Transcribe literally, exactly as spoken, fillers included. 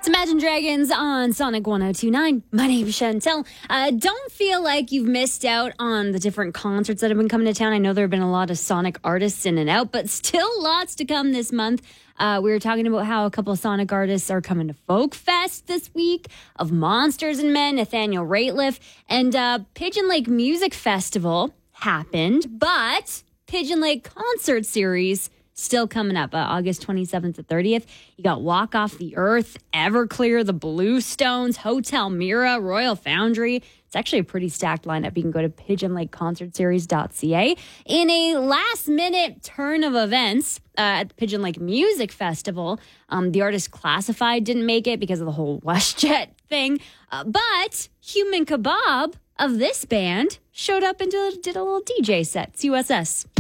It's Imagine Dragons on Sonic one oh two point nine. My name's Chantel. Uh, don't feel like you've missed out on the different concerts that have been coming to town. I know there have been a lot of Sonic artists in and out, but still lots to come this month. Uh, we were talking about how a couple of Sonic artists are coming to Folk Fest this week, of Monsters and Men, Nathaniel Rateliff, and uh, Pigeon Lake Music Festival happened, but Pigeon Lake Concert Series still coming up, uh, August twenty-seventh to thirtieth. You got Walk Off the Earth, Everclear, The Bluestones, Hotel Mira, Royal Foundry. It's actually a pretty stacked lineup. You can go to pigeon lake concert series dot c a. In a last-minute turn of events uh, at the Pigeon Lake Music Festival, um, the artist Classified didn't make it because of the whole WestJet thing, uh, but Human Kebab of this band showed up and did, did a little D J set. It's U S S.